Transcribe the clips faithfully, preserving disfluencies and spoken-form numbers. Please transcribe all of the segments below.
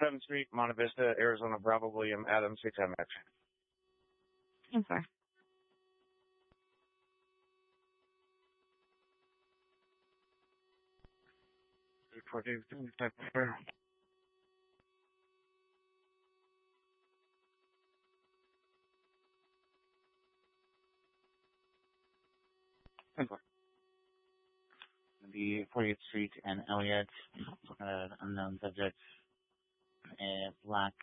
seventh Street, Monte Vista, Arizona, Bravo, William, Adam, six M X. I'm sorry. The fortieth Street and Elliott, uh, unknown subject, a black,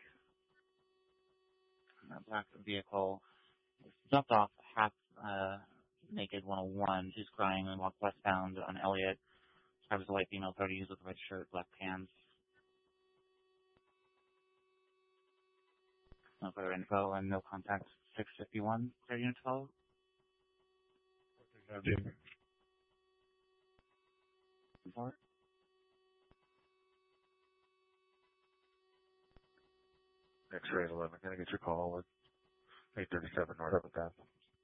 a black vehicle, jumped off half, uh, naked one oh one. She's crying and walked westbound on Elliott. Drives a white female thirties with a red shirt, black pants. No further info and no contact. six fifty-one, thirty unit twelve. Report. X-ray eleven. Can I get your call with eight thirty-seven North of that?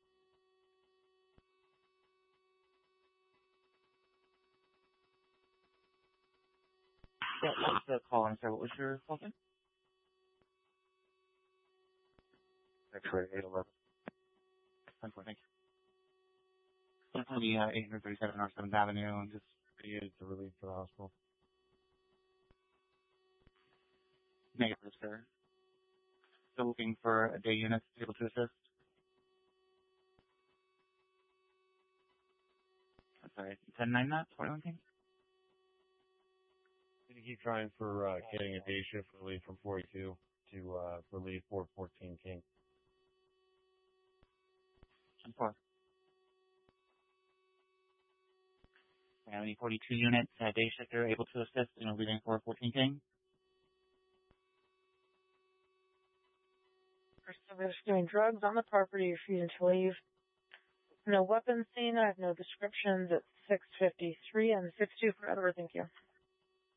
Yeah, what's the call? I'm sorry, what was your call again? X-ray eight eleven. ten four, thank you. It's going to be uh, eight thirty-seven North seventh Avenue, and just He is to relief to the hospital. negative, sir. Still looking for a day unit to be able to assist. I'm sorry, ten nine knots, forty-one King? Can you keep trying for uh, getting a day shift relief from forty-two to uh, relief four fourteen King? ten four. We have any forty-two units, uh, day shifter able to assist in relieving four fourteen King? We're doing drugs on the property, refusing to leave. No weapons seen. I have no descriptions at six fifty-three and six two for Edward. Thank you.